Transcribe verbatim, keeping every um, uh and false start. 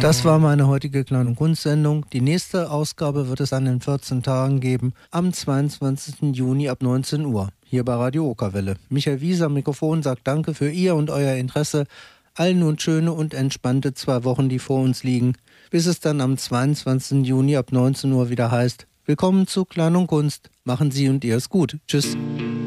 Das war meine heutige Klein- und Kunstsendung. Die nächste Ausgabe wird es an den vierzehn Tagen geben, am zweiundzwanzigsten Juni ab neunzehn Uhr, hier bei Radio Okerwelle. Michael Wieser am Mikrofon sagt Danke für Ihr und euer Interesse. Allen nun schöne und entspannte zwei Wochen, die vor uns liegen, bis es dann am zweiundzwanzigsten Juni ab neunzehn Uhr wieder heißt: Willkommen zu Klein und Kunst. Machen Sie und ihr es gut. Tschüss.